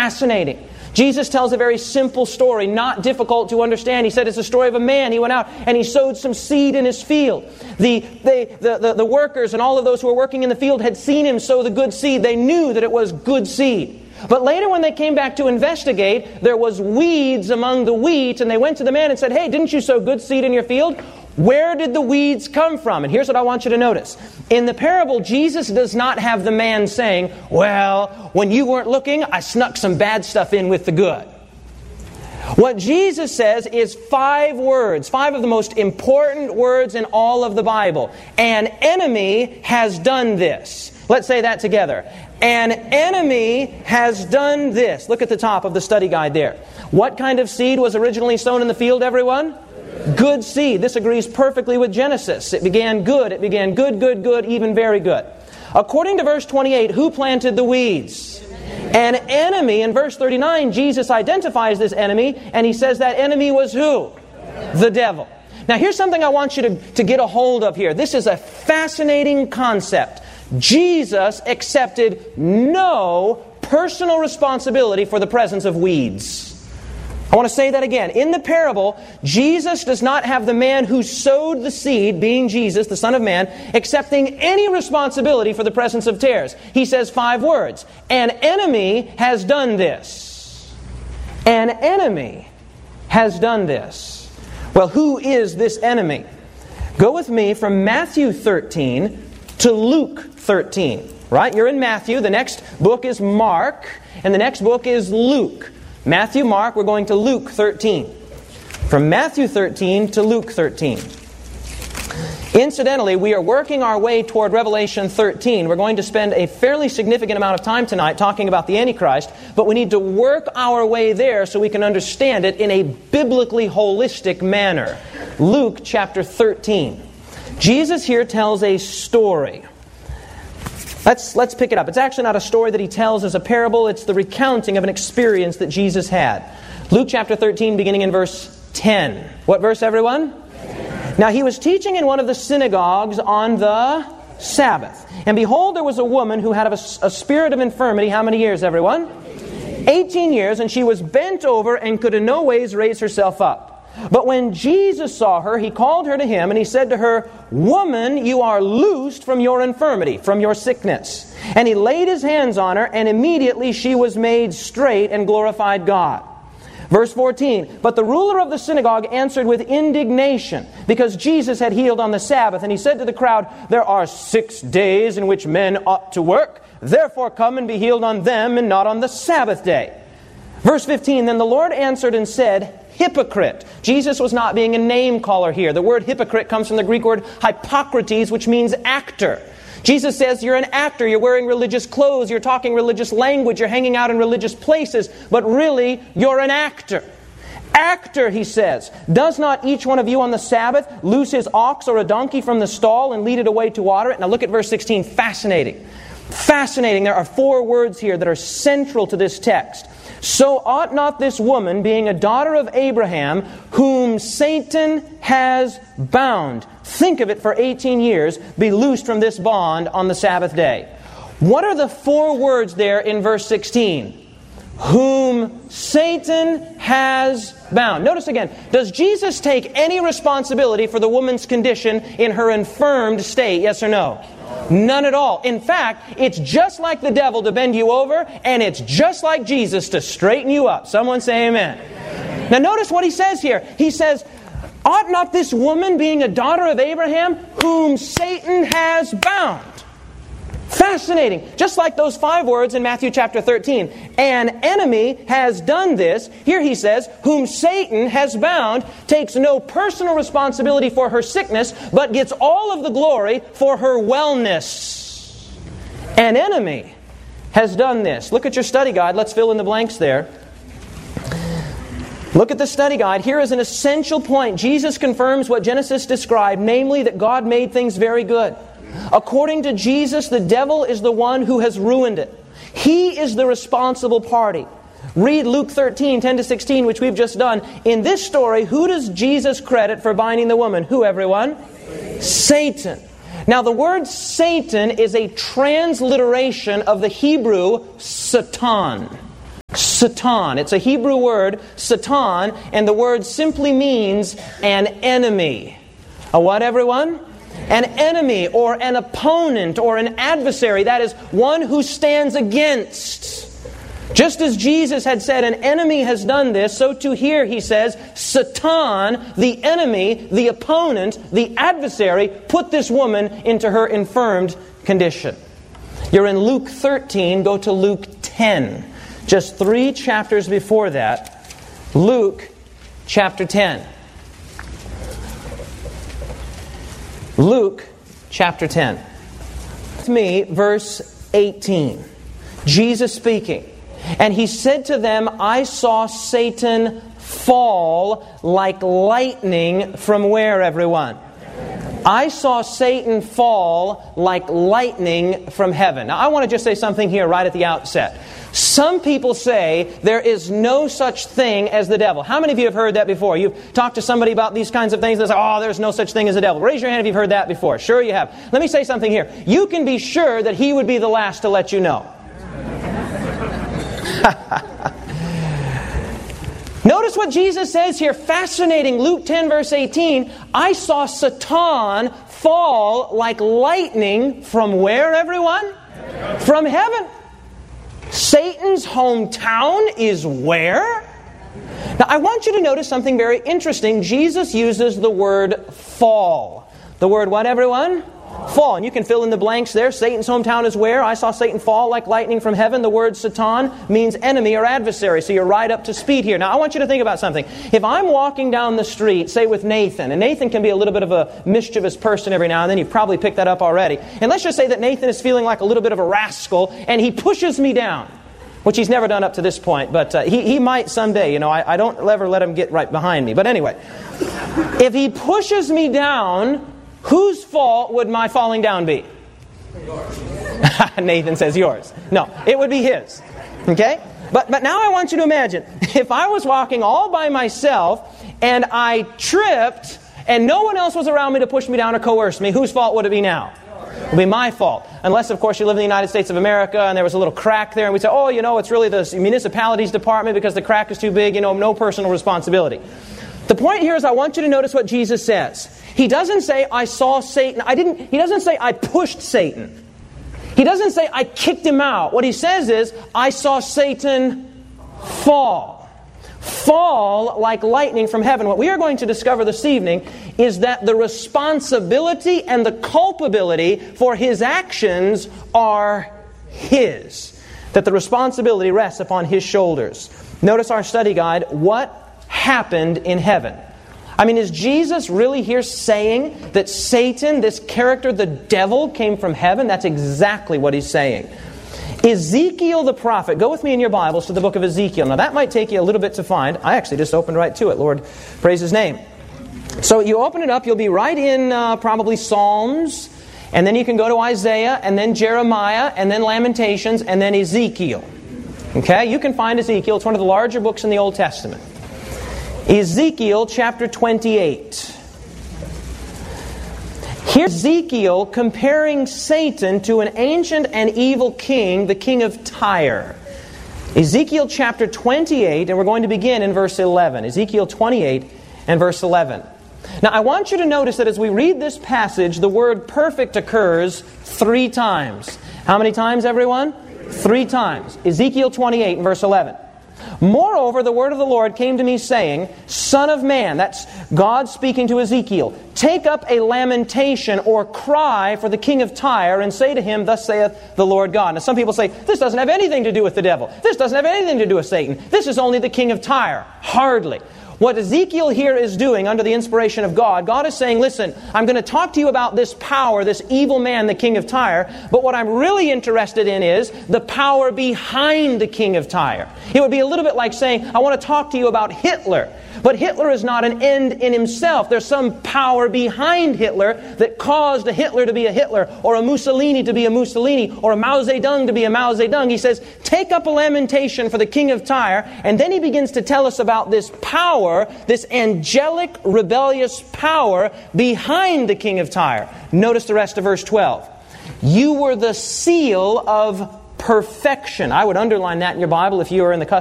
Fascinating. Jesus tells a very simple story, not difficult to understand. He said it's a story of a man. He went out and he sowed some seed in his field. The workers and all of those who were working in the field had seen him sow the good seed. They knew that it was good seed. But later when they came back to investigate, there was weeds among the wheat, and they went to the man and said, "Hey, didn't you sow good seed in your field? Where did the weeds come from?" And here's what I want you to notice. In the parable, Jesus does not have the man saying, "Well, when you weren't looking, I snuck some bad stuff in with the good." What Jesus says is 5 words, 5 of the most important words in all of the Bible. An enemy has done this. Let's say that together. An enemy has done this. Look at the top of the study guide there. What kind of seed was originally sown in the field, everyone? Good seed. This agrees perfectly with Genesis. It began good. It began good, good, good, even very good. According to verse 28, who planted the weeds? An enemy. In verse 39, Jesus identifies this enemy, and he says that enemy was who? The devil. Now here's something I want you to get a hold of here. This is a fascinating concept. Jesus accepted no personal responsibility for the presence of weeds. I want to say that again. In the parable, Jesus does not have the man who sowed the seed, being Jesus, the Son of Man, accepting any responsibility for the presence of tares. He says 5 words. An enemy has done this. An enemy has done this. Well, who is this enemy? Go with me from Matthew 13 to Luke 13. Right? You're in Matthew. The next book is Mark. And the next book is Luke. Matthew, Mark, we're going to Luke 13. From Matthew 13 to Luke 13. Incidentally, we are working our way toward Revelation 13. We're going to spend a fairly significant amount of time tonight talking about the Antichrist, but we need to work our way there so we can understand it in a biblically holistic manner. Luke chapter 13. Jesus here tells a story. Let's pick it up. It's actually not a story that he tells as a parable. It's the recounting of an experience that Jesus had. Luke chapter 13, beginning in verse 10. What verse, everyone? 10. Now he was teaching in one of the synagogues on the Sabbath. And behold, there was a woman who had a spirit of infirmity. How many years, everyone? 18 years, and she was bent over and could in no ways raise herself up. But when Jesus saw her, he called her to him, and he said to her, "Woman, you are loosed from your infirmity," from your sickness. And he laid his hands on her, and immediately she was made straight and glorified God. Verse 14, but the ruler of the synagogue answered with indignation, because Jesus had healed on the Sabbath. And he said to the crowd, "There are 6 days in which men ought to work. Therefore come and be healed on them, and not on the Sabbath day." Verse 15, then the Lord answered and said, "Hypocrite." Jesus was not being a name caller here. The word hypocrite comes from the Greek word hypocrates, which means actor. Jesus says you're an actor, you're wearing religious clothes, you're talking religious language, you're hanging out in religious places, but really you're an actor. Actor, he says, does not each one of you on the Sabbath loose his ox or a donkey from the stall and lead it away to water it? Now look at verse 16, fascinating. Fascinating. There are 4 words here that are central to this text. So ought not this woman, being a daughter of Abraham, whom Satan has bound, think of it, for 18 years, be loosed from this bond on the Sabbath day? What are the 4 words there in verse 16? Whom Satan has bound. Notice again, does Jesus take any responsibility for the woman's condition in her infirmed state? Yes or no? None at all. In fact, it's just like the devil to bend you over, and it's just like Jesus to straighten you up. Someone say amen. Now notice what he says here. He says, ought not this woman, being a daughter of Abraham, whom Satan has bound? Fascinating. Just like those 5 words in Matthew chapter 13. An enemy has done this. Here he says, whom Satan has bound, takes no personal responsibility for her sickness, but gets all of the glory for her wellness. An enemy has done this. Look at your study guide. Let's fill in the blanks there. Look at the study guide. Here is an essential point. Jesus confirms what Genesis described, namely that God made things very good. According to Jesus, the devil is the one who has ruined it. He is the responsible party. Read Luke 13, 10 to 16, which we've just done. In this story, who does Jesus credit for binding the woman? Who, everyone? Satan. Now, the word Satan is a transliteration of the Hebrew Satan. Satan. It's a Hebrew word, Satan, and the word simply means an enemy. A what, everyone? An enemy or an opponent or an adversary. That is, one who stands against. Just as Jesus had said, an enemy has done this, so too here he says, Satan, the enemy, the opponent, the adversary, put this woman into her infirmed condition. You're in Luke 13, go to Luke 10. Just 3 chapters before that, Luke chapter 10. Luke chapter 10. With me, verse 18. Jesus speaking. And he said to them, I saw Satan fall like lightning from where, everyone? I saw Satan fall like lightning from heaven. Now, I want to just say something here right at the outset. Some people say there is no such thing as the devil. How many of you have heard that before? You've talked to somebody about these kinds of things and they say, oh, there's no such thing as a devil. Raise your hand if you've heard that before. Sure you have. Let me say something here. You can be sure that he would be the last to let you know. Notice what Jesus says here. Fascinating. Luke 10 verse 18. I saw Satan fall like lightning from where, everyone? From heaven. Satan's hometown is where? Now I want you to notice something very interesting. Jesus uses the word fall. The word what, everyone? Fall. And you can fill in the blanks there. Satan's hometown is where? I saw Satan fall like lightning from heaven. The word Satan means enemy or adversary. So you're right up to speed here. Now I want you to think about something. If I'm walking down the street, say with Nathan, and Nathan can be a little bit of a mischievous person every now and then. You've probably picked that up already. And let's just say that Nathan is feeling like a little bit of a rascal and he pushes me down. Which he's never done up to this point, but he might someday. You know, I don't ever let him get right behind me. But anyway, if he pushes me down, whose fault would my falling down be? Yours. Nathan says yours. No, it would be his. Okay? But now I want you to imagine, if I was walking all by myself and I tripped and no one else was around me to push me down or coerce me, whose fault would it be now? It would be my fault. Unless, of course, you live in the United States of America and there was a little crack there and we say, oh, you know, it's really the municipality's department because the crack is too big, you know, no personal responsibility. The point here is I want you to notice what Jesus says. He doesn't say, I saw Satan. He doesn't say, I pushed Satan. He doesn't say, I kicked him out. What he says is, I saw Satan fall. Fall like lightning from heaven. What we are going to discover this evening is that the responsibility and the culpability for his actions are his. That the responsibility rests upon his shoulders. Notice our study guide. What happened in heaven? I mean, is Jesus really here saying that Satan, this character, the devil, came from heaven? That's exactly what he's saying. Ezekiel the prophet, go with me in your Bibles to the book of Ezekiel. Now that might take you a little bit to find. I actually just opened right to it. Lord, praise His name. So you open it up, you'll be right in probably Psalms, and then you can go to Isaiah, and then Jeremiah, and then Lamentations, and then Ezekiel. Okay, you can find Ezekiel. It's one of the larger books in the Old Testament. Ezekiel chapter 28. Here's Ezekiel comparing Satan to an ancient and evil king, the king of Tyre. Ezekiel chapter 28, and we're going to begin in verse 11. Ezekiel 28 and verse 11. Now I want you to notice that as we read this passage, the word perfect occurs 3 times. How many times, everyone? 3 times. Ezekiel 28 and verse 11. Moreover, the word of the Lord came to me saying, Son of man, that's God speaking to Ezekiel, take up a lamentation or cry for the king of Tyre and say to him, Thus saith the Lord God. Now some people say, this doesn't have anything to do with the devil. This doesn't have anything to do with Satan. This is only the king of Tyre. Hardly. What Ezekiel here is doing under the inspiration of God, God is saying, listen, I'm going to talk to you about this power, this evil man, the king of Tyre, but what I'm really interested in is the power behind the king of Tyre. It would be a little bit like saying, I want to talk to you about Hitler. But Hitler is not an end in himself. There's some power behind Hitler that caused a Hitler to be a Hitler, or a Mussolini to be a Mussolini, or a Mao Zedong to be a Mao Zedong. He says, take up a lamentation for the king of Tyre, and then he begins to tell us about this power, this angelic, rebellious power behind the king of Tyre. Notice the rest of verse 12. You were the seal of perfection. I would underline that in your Bible if you are in the custom